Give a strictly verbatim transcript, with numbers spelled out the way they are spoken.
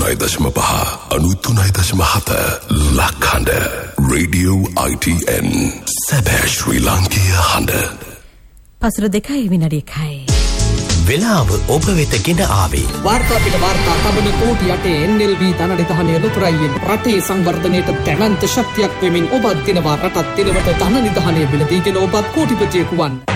අනූතුනයි දශම පහ අනූතුනයි දශම හත ලක්හඬ රේඩියෝ I T N සැබෑ ශ්‍රී ලාංකීය හඬ. පසර දෙකයි විනාඩි එකයි. වෙලාව ඔබ වෙත ගෙන ආවේ. වාර්තා පිට වාර්තා තබන කෝටි යටේ N L V ධනනිධානය ලොතරැයියෙන් රටේ සංවර්ධනයට දැවැන්ත ශක්තියක් වෙමින් ඔබත් දිනවා රටත් දිනවට ධනනිධානය මිලදීගෙන ඔබත් කෝටිපතියෙකු වන්.